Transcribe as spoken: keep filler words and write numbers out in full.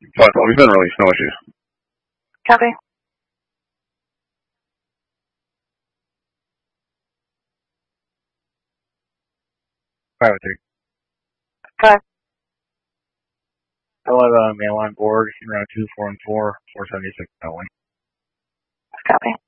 But we've been really no issues. Copy. Five oh three. Five. I'll have a mail on board, round two, four and four, four seventy-six, oh one. Copy.